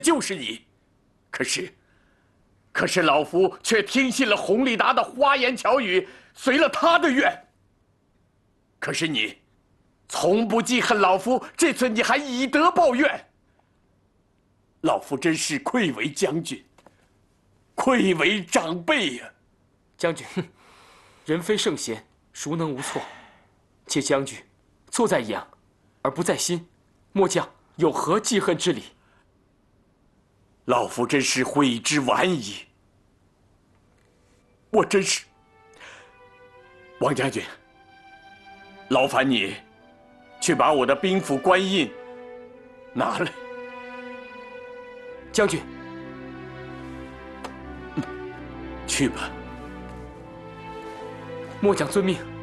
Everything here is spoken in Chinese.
就是你。可是老夫却听信了洪立达的花言巧语，随了他的愿。可是你，从不记恨老夫，这次你还以德报怨。老夫真是愧为将军，愧为长辈呀！ 将军，哼，人非圣贤，孰能无错？且将军错在养，而不在心，末将有何记恨之理？ 老夫真是悔之晚矣。我真是，王将军，劳烦你去把我的兵符官印拿来。 将军， 去吧。 末将遵命。